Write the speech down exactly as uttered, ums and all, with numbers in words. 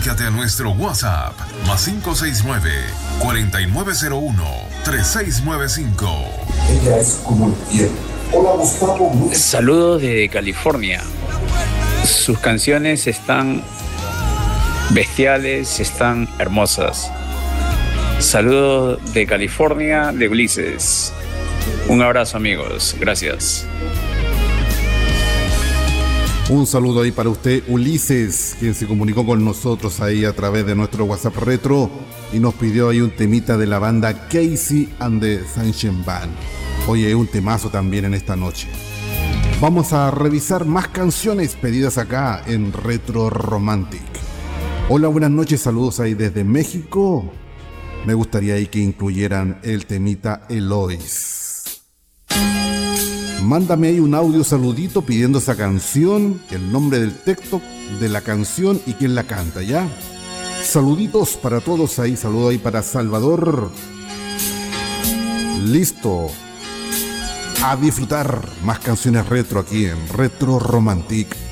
Comunícate a nuestro WhatsApp más cinco seis nueve, cuatro nueve cero uno, tres seis nueve cinco. Ella es como el tiempo. Hola, Gustavo. Saludos de California. Sus canciones están bestiales, están hermosas. Saludos de California, de Ulises. Un abrazo, amigos. Gracias. Un saludo ahí para usted, Ulises, quien se comunicó con nosotros ahí a través de nuestro WhatsApp Retro y nos pidió ahí un temita de la banda Casey and the Sunshine Band. Oye, un temazo también en esta noche. Vamos a revisar más canciones pedidas acá en Retro Romantic. Hola, buenas noches, saludos ahí desde México. Me gustaría ahí que incluyeran el temita Eloís. Mándame ahí un audio saludito pidiendo esa canción, el nombre del texto de la canción y quién la canta, ¿ya? Saluditos para todos ahí, saludo ahí para Salvador. Listo. A disfrutar más canciones retro aquí en Retro Romantic.